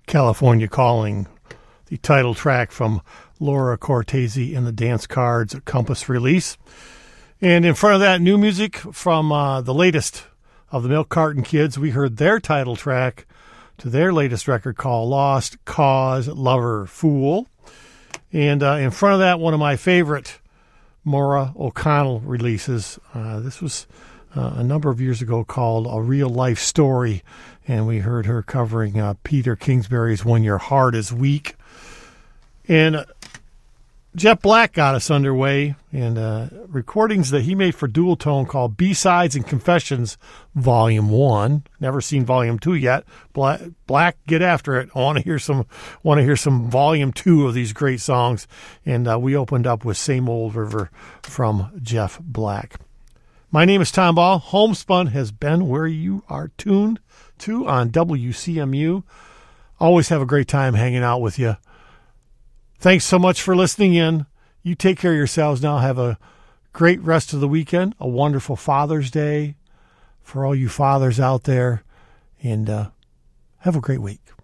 California Calling, the title track from Laura Cortese and the Dance Cards Compass release. And in front of that, new music from the latest of the Milk Carton Kids. We heard their title track to their latest record called Lost Cause Lover Fool. And in front of that, one of my favorite Maura O'Connell releases. This was a number of years ago called A Real Life Story, and we heard her covering Peter Kingsbury's When Your Heart is Weak. And Jeff Black got us underway, and recordings that he made for Dual Tone called B-Sides and Confessions Volume 1. Never seen Volume 2 yet. Black, get after it. I want to hear some Volume 2 of these great songs. And we opened up with Same Old River from Jeff Black. My name is Tom Ball. Homespun has been where you are tuned to on WCMU. Always have a great time hanging out with you. Thanks so much for listening in. You take care of yourselves now. Have a great rest of the weekend. A wonderful Father's Day for all you fathers out there. And have a great week.